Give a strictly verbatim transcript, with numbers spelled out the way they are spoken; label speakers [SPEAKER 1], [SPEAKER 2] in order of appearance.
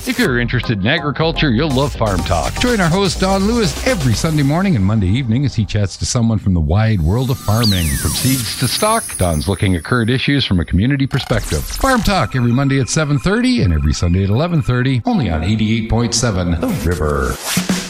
[SPEAKER 1] If you're interested in agriculture, you'll love Farm Talk. Join our host, Don Lewis, every Sunday morning and Monday evening as he chats to someone from the wide world of farming. From seeds to stock, Don's looking at current issues from a community perspective. Farm Talk every Monday at seven thirty and every Sunday at eleven thirty, only on eighty-eight point seven The River.